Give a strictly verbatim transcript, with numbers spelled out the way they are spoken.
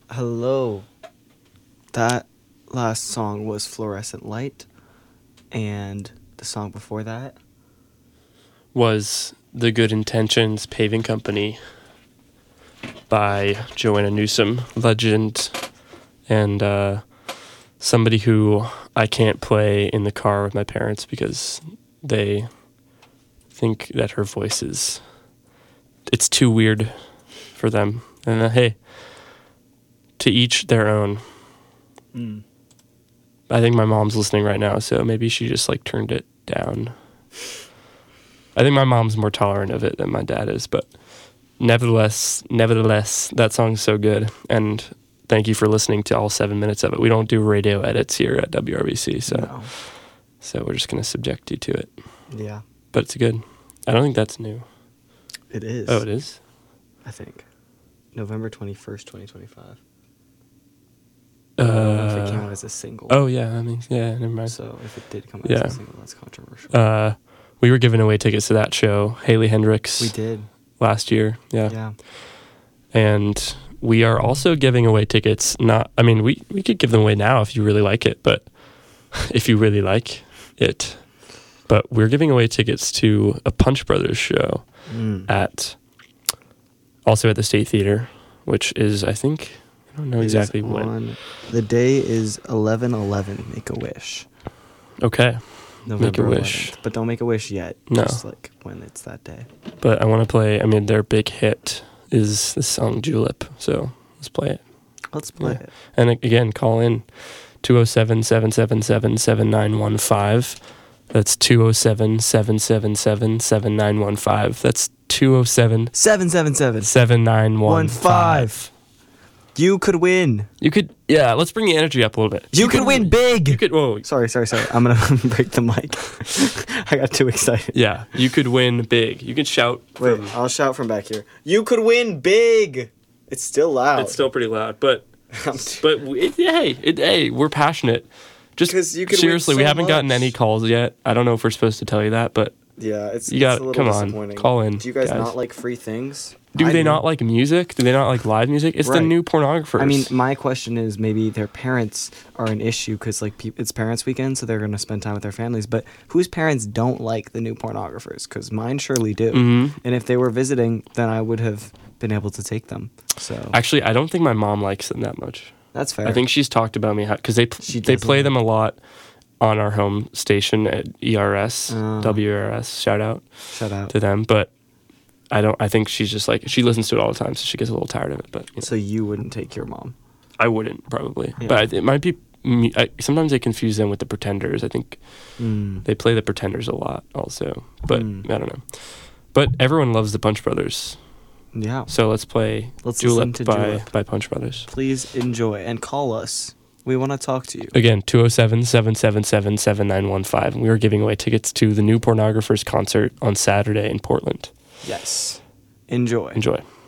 Hello. That last song was Fluorescent Light, and the song before that was The Good Intentions Paving Company by Joanna Newsom, legend, and uh, somebody who I can't play in the car with my parents because they think that her voice is, it's too weird for them. And uh, hey, to each their own. Mm. I think my mom's listening right now, so maybe she just like turned it down. I think my mom's more tolerant of it than my dad is, but nevertheless, nevertheless, that song's so good. And thank you for listening to all seven minutes of it. We don't do radio edits here at W R B C, so No. so we're just gonna subject you to it. Yeah, But it's good. I don't think that's new. it is. Oh, it is? I think. November twenty-first, twenty twenty-five. Uh, I don't know if it came out as a single. Oh, yeah, I mean, yeah, never mind. So if it did come out Yeah. as a single, that's controversial. Uh, we were giving away tickets to that show, Haley Hendricks, we did. last year. Yeah. Yeah. And we are also giving away tickets. Not, I mean, we, we could give them away now if you really like it, but if you really like it. But we're giving away tickets to a Punch Brothers show Mm. at, also at the State Theater, which is, I think, I don't know It is exactly when. on- The day is eleven eleven. Make a wish. Okay. November wish. eleventh. But don't make a wish yet. No. Just like when it's that day. But I want to play, I mean, their big hit is the song Julep. So let's play it. Let's play Yeah. it. And again, call in two oh seven, seven seven seven, seven nine one five. That's two oh seven, seven seven seven, seven nine one five. That's two oh seven, seven seven seven. seven nine one five. You could win. You could, yeah, let's bring the energy up a little bit. You, could, win big. You could, whoa, Sorry, sorry, sorry. I'm going to break the mic. I got too excited. yeah, you could win big. You can shout. Wait, from- I'll shout from back here. You could win big. It's still loud. It's still pretty loud, but, I'm too- but it, hey, it, hey, we're passionate. Just 'Cause you could win seriously, we so haven't gotten much. any calls yet. I don't know if we're supposed to tell you that, but yeah, it's, You it's got- a little come on, disappointing. call in, Do you guys, guys. not like free things? do I they not like music? Do they not like live music? It's the Right. new pornographers. I mean, my question is maybe their parents are an issue because like peop it's parents' weekend, so they're going to spend time with their families. But whose parents don't like the new pornographers? Because mine surely do. Mhm. And if they were visiting, then I would have been able to take them. So Actually, I don't think my mom likes them that much. that's fair. I think she's talked about me because they She they doesn't play like- them a lot on our home station at E R S, Ah. W R S. Shout out Shut out. to them, but I don't. I think she's just like she listens to it all the time, so she gets a little tired of it. But you know, So you wouldn't take your mom. I wouldn't probably, Yeah. but I, it might be. me- I, sometimes they confuse them with the Pretenders. I think Mm. they play the Pretenders a lot, also. But Mm. I don't know. But everyone loves the Punch Brothers, Yeah. so let's play Let's listen Julep to by Julep. by Punch Brothers. Please enjoy and call us. We want to talk to you. Again, two oh seven, seven seven seven, seven nine one five. We are giving away tickets to the New Pornographers concert on Saturday in Portland. Yes. Enjoy. Enjoy.